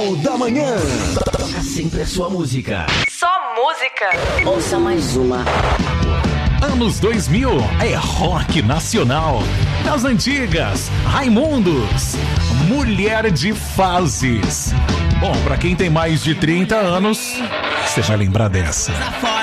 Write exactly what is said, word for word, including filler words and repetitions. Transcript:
Jornal da Manhã. Toca sempre a sua música. Só música. Ouça mais uma. Anos dois mil é rock nacional. Das antigas, Raimundos, Mulher de Fases. Bom, pra quem tem mais de trinta anos, você vai lembrar dessa.